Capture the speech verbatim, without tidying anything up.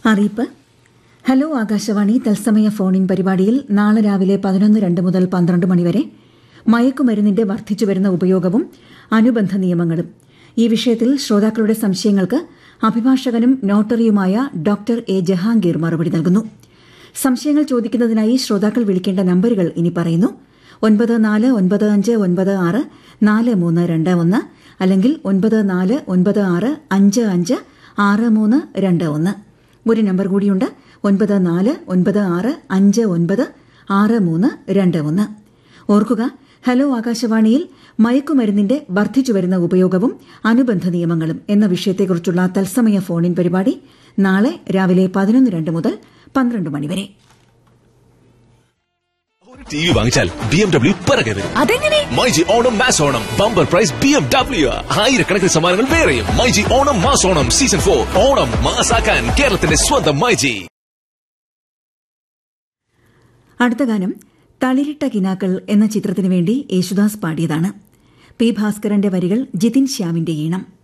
അറിയിപ്പ്. ഹലോ ആകാശവാണി തത്സമയ ഫോണിൻ പരിപാടിയിൽ നാളെ രാവിലെ പതിനൊന്ന് രണ്ട് മുതൽ പന്ത്രണ്ട് മണിവരെ മയക്കുമരുന്നിന്റെ വർദ്ധിച്ചുവരുന്ന ഉപയോഗവും അനുബന്ധ നിയമങ്ങളും ഈ വിഷയത്തിൽ ശ്രോതാക്കളുടെ സംശയങ്ങൾക്ക് അഭിഭാഷകനും നോട്ടറിയുമായ ഡോക്ടർ എ ജഹാംഗീർ മറുപടി നൽകുന്നു. സംശയങ്ങൾ ചോദിക്കുന്നതിനായി ശ്രോതാക്കൾ വിളിക്കേണ്ട നമ്പറുകൾ ഇനി പറയുന്നു. ഒൻപത് നാല് ഒൻപത് അഞ്ച് ഒൻപത് ആറ് നാല് മൂന്ന് രണ്ട് ഒന്ന് അല്ലെങ്കിൽ ഒൻപത് നാല് ഒൻപത് ആറ് അഞ്ച് അഞ്ച് ആറ് മൂന്ന് രണ്ട് ഒന്ന്. ഒരു നമ്പർ കൂടിയുണ്ട്, ഒൻപത് നാല് ഒൻപത് ആറ് അഞ്ച് ഒൻപത് ആറ് മൂന്ന് രണ്ട് ഒന്ന്. ഓർക്കുക, ഹലോ ആകാശവാണിയിൽ മയക്കുമരുന്നിന്റെ വർദ്ധിച്ചുവരുന്ന ഉപയോഗവും അനുബന്ധ നിയമങ്ങളും എന്ന വിഷയത്തെക്കുറിച്ചുള്ള തത്സമയ ഫോണിൻ പരിപാടി നാളെ രാവിലെ പതിനൊന്ന് രണ്ട് മുതൽ പന്ത്രണ്ട് മണിവരെ. ടി വി വാങ്ങിച്ചാൽ ബി എം ഡബ്ല്യു പിറകെ വരും. അതെങ്ങനെ? MyG Onam mass Onam bumper prize B M W. ആയിരക്കണക്കിന് സമ്മാനങ്ങൾ വേറെയും. MyG Onam mass Onam season four. Onam മാസാക്കാൻ കേരളത്തിന്റെ സ്വന്തം മൈജി. അടുത്ത ഗാനം തളിരിട്ട കിനാക്കൾ എന്ന ചിത്രത്തിനു വേണ്ടി യേശുദാസ് പാടിയതാണ്. പി ഭാസ്കരന്റെ വരികൾ ജിതിൻ ശ്യാമിന്റെ ഈണം.